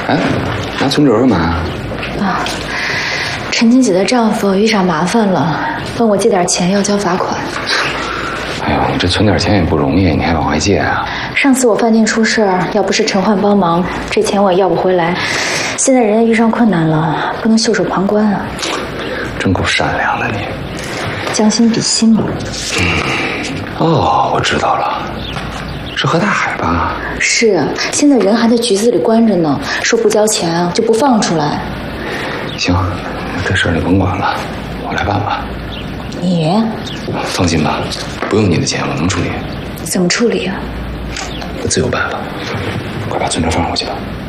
哎，拿存折干嘛？ 啊，陈静姐的丈夫遇上麻烦了，问我借点钱要交罚款。 哎呦，你这存点钱也不容易，你还往外借啊？ 上次我饭店出事儿，要不是陈焕帮忙，这钱我也要不回来。现在人家遇上困难了，不能袖手旁观啊。 真够善良的你。 将心比心嘛。 哦，我知道了，是何大海吧？ 是，现在人还在局子里关着呢，说不交钱啊就不放出来。 行，这事儿你甭管了，我来办吧。 你放心吧，不用你的钱，我能处理。 怎么处理啊？ 我自有办法。快把存折放回去吧。